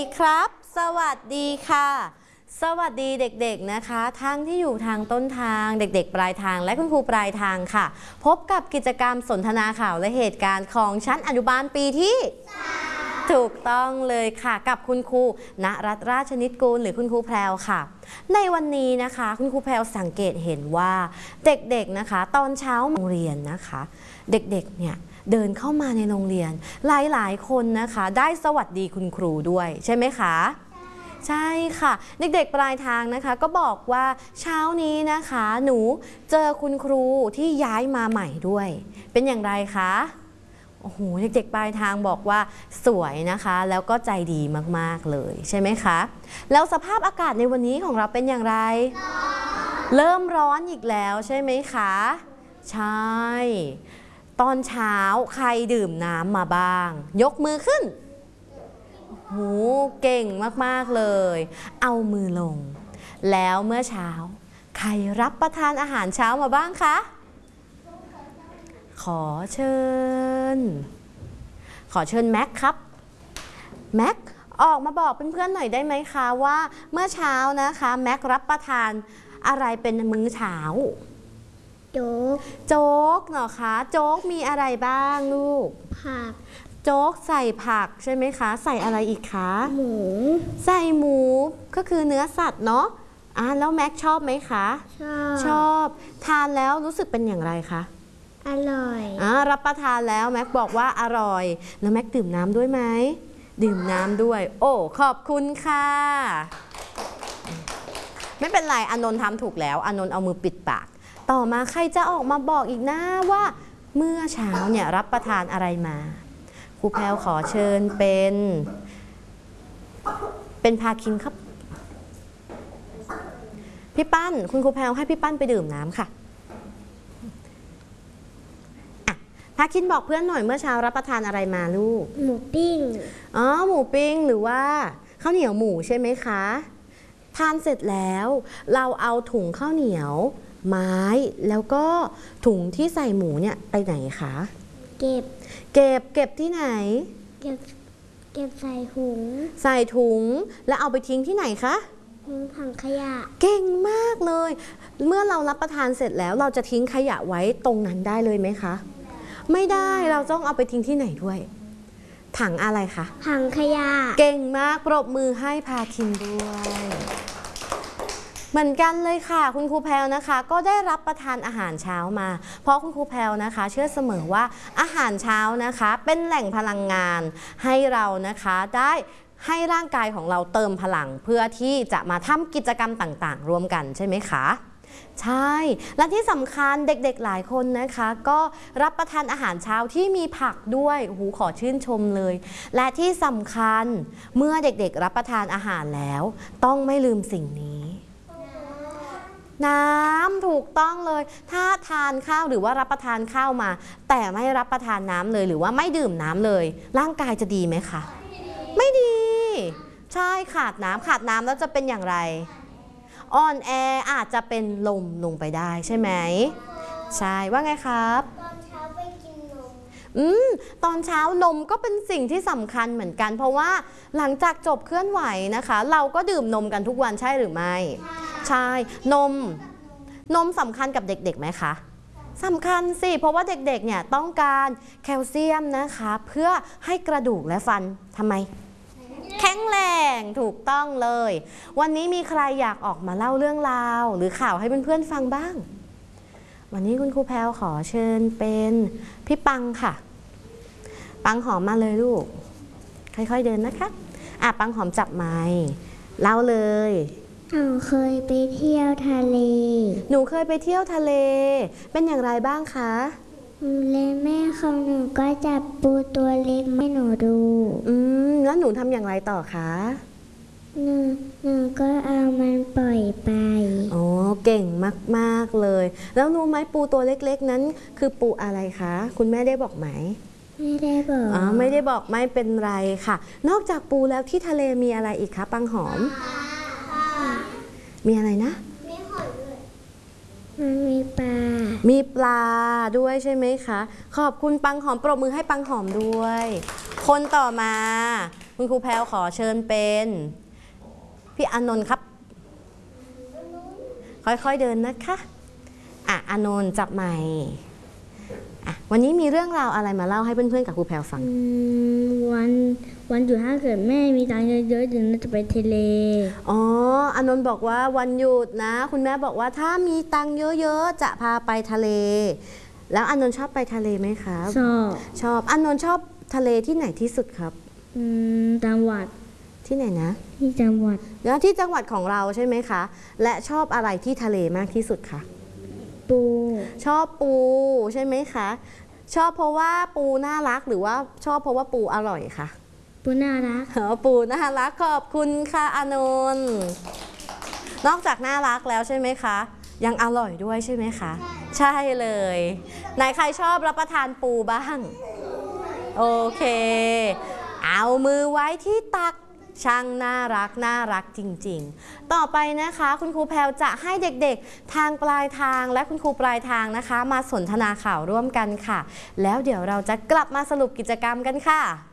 ครับสวัสดีค่ะสวัสดีเด็กๆนะคะทั้งที่อยู่ทางต้นทางเด็กๆปลายทางและคุณครูปลายทางค่ะพบกับกิจกรรมสนทนาข่าวและเหตุการณ์ของชั้นอนุบาลปีที่ถูกต้องเลยค่ะกับคุณครูณรัตน์ราชนิตกุลหรือคุณครูแพรวค่ะในวันนี้นะคะคุณครูแพรวสังเกตเห็นว่าเด็กๆนะคะตอนเช้าโรงเรียนนะคะเด็กๆเนี่ยเดินเข้ามาในโรงเรียนหลายๆคนนะคะได้สวัสดีคุณครูด้วยใช่ไหมคะใช่ค่ะเด็กๆปลายทางนะคะก็บอกว่าเช้านี้นะคะหนูเจอคุณครูที่ย้ายมาใหม่ด้วยเป็นอย่างไรคะโอ้โหเด็กๆปลายทางบอกว่าสวยนะคะแล้วก็ใจดีมากๆเลยใช่ไหมคะแล้วสภาพอากาศในวันนี้ของเราเป็นอย่างไรเริ่มร้อนอีกแล้วใช่ไหมคะใช่ตอนเช้าใครดื่มน้ำมาบ้างยกมือขึ้นโหเก่งมากๆเลยเอามือลงแล้วเมื่อเช้าใครรับประทานอาหารเช้ามาบ้างคะขอเชิญแม็กครับแม็กออกมาบอกเพื่อนๆหน่อยได้ไหมคะว่าเมื่อเช้านะคะแม็กรับประทานอะไรเป็นมื้อเช้าโจ๊กเหรอคะโจ๊กมีอะไรบ้างลูกผักโจ๊กใส่ผักใช่ไหมคะใส่อะไรอีกคะหมูใส่หมูก็คือเนื้อสัตว์เนาะแล้วแม็กชอบไหมคะชอบทานแล้วรู้สึกเป็นอย่างไรคะอร่อยรับประทานแล้วแม็กบอกว่าอร่อยแล้วแม็กดื่มน้ำด้วยไหมดื่มน้ำด้วยโอ้ขอบคุณค่ะไม่เป็นไรอานนท์ทำถูกแล้วอานนท์เอามือปิดปากต่อมาใครจะออกมาบอกอีกนะว่าเมื่อเช้าเนี่ยรับประทานอะไรมาครูแพรวขอเชิญเป็นพาคินครับพี่ปั้นคุณครูแพรวให้พี่ปั้นไปดื่มน้ำค่ะพาคินบอกเพื่อนหน่อยเมื่อเช้ารับประทานอะไรมาลูกหมูปิ้งหมูปิ้งหรือว่าข้าวเหนียวหมูใช่ไหมคะทานเสร็จแล้วเราเอาถุงข้าวเหนียวไม้แล้วก็ถุงที่ใส่หมูเนี่ยไปไหนคะเก็บที่ไหนเก็บใส่ถุงแล้วเอาไปทิ้งที่ไหนคะถังขยะเก่งมากเลยเมื่อเรารับประทานเสร็จแล้วเราจะทิ้งขยะไว้ตรงนั้นได้เลยไหมคะไม่ได้เราต้องเอาไปทิ้งที่ไหนด้วยถังอะไรคะถังขยะเก่งมากปรบมือให้พาคินด้วยเหมือนกันเลยค่ะคุณครูแพรวนะคะก็ได้รับประทานอาหารเช้ามาเพราะคุณครูแพรวนะคะเชื่อเสมอว่าอาหารเช้านะคะเป็นแหล่งพลังงานให้เรานะคะได้ให้ร่างกายของเราเติมพลังเพื่อที่จะมาทำกิจกรรมต่างๆร่วมกันใช่ไหมคะใช่และที่สำคัญเด็กๆหลายคนนะคะก็รับประทานอาหารเช้าที่มีผักด้วยขอชื่นชมเลยและที่สำคัญเมื่อเด็กๆรับประทานอาหารแล้วต้องไม่ลืมสิ่งนี้น้ำถูกต้องเลยถ้าทานข้าวหรือว่ารับประทานข้าวมาแต่ไม่รับประทานน้ำเลยหรือว่าไม่ดื่มน้ำเลยร่างกายจะดีไหมคะไม่ดีใช่ขาดน้ำแล้วจะเป็นอย่างไรอ่อนแออาจจะเป็นลมลงไปได้ใช่ไหมใช่ว่าไงครับตอนเช้าไปกินนมตอนเช้านมก็เป็นสิ่งที่สำคัญเหมือนกันเพราะว่าหลังจากจบเคลื่อนไหวนะคะเราก็ดื่มนมกันทุกวันใช่หรือไม่ใช่นมสำคัญกับเด็กๆไหมคะสำคัญสิเพราะว่าเด็กๆเนี่ยต้องการแคลเซียมนะคะเพื่อให้กระดูกและฟันทำไมแข็งแรงถูกต้องเลยวันนี้มีใครอยากออกมาเล่าเรื่องราวหรือข่าวให้เพื่อนๆฟังบ้างวันนี้คุณครูแพรวขอเชิญเป็นพี่ปังค่ะปังหอมมาเลยลูกค่อยๆเดินนะคะปังหอมจับไมค์เล่าเลยหนูเคยไปเที่ยวทะเลเป็นอย่างไรบ้างคะแม่ของหนูก็จับปูตัวเล็กให้หนูดูแล้วหนูทำอย่างไรต่อคะหนูก็เอามันปล่อยไปเก่งมากๆเลยแล้วรู้ไหมปูตัวเล็กๆนั้นคือปูอะไรคะคุณแม่ได้บอกไหมไม่ได้บอกไม่ได้บอกไม่เป็นไรค่ะนอกจากปูแล้วที่ทะเลมีอะไรอีกคะปังหอมมีอะไรนะมีหอยด้วยมันมีปลาด้วยใช่ไหมคะขอบคุณปังหอมปรบมือให้ปังหอมด้วยคนต่อมาคคุณครูแพรวขอเชิญเป็นพี่อานนท์ครับค่อยๆเดินนะคะอานนท์จับใหม่วันนี้มีเรื่องราวอะไรมาเล่าให้เพื่อนๆกับครูแพรวฟังวันหยุดถ้าเกิดแม่มีตังค์เยอะๆถึงจะไปทะเลอานนท์บอกว่าวันหยุดนะคุณแม่บอกว่าถ้ามีตังค์เยอะๆจะพาไปทะเลแล้วอานนท์ชอบไปทะเลไหมครับชอบอานนท์ชอบทะเลที่ไหนที่สุดครับจังหวัดที่ไหนนะที่จังหวัดแล้วที่จังหวัดของเราใช่ไหมคะและชอบอะไรที่ทะเลมากที่สุดคะปูชอบปูใช่ไหมคะชอบเพราะว่าปูน่ารักหรือว่าชอบเพราะว่าปูอร่อยคะปูน่ารักปูน่ารักขอบคุณค่ะอานนท์นอกจากน่ารักแล้วใช่ไหมคะยังอร่อยด้วยใช่ไหมคะใช่เลยไหนใครชอบรับประทานปูบ้างโอเคเอามือไว้ที่ตักช่างน่ารักจริงๆต่อไปนะคะคุณครูแพรวจะให้เด็กๆทางปลายทางและคุณครูปลายทางนะคะมาสนทนาข่าวร่วมกันค่ะแล้วเดี๋ยวเราจะกลับมาสรุปกิจกรรมกันค่ะ